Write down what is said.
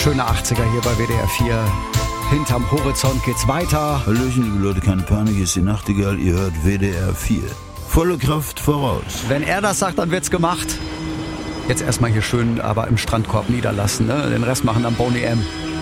Schöne 80er hier bei WDR 4. Hinterm Horizont geht's weiter. Hallöchen, liebe Leute, keine Panik, hier ist die Nachtigall, ihr hört WDR 4. Volle Kraft voraus. Wenn er das sagt, dann wird's gemacht. Jetzt erstmal hier schön aber im Strandkorb niederlassen, ne? Den Rest machen dann Boney M.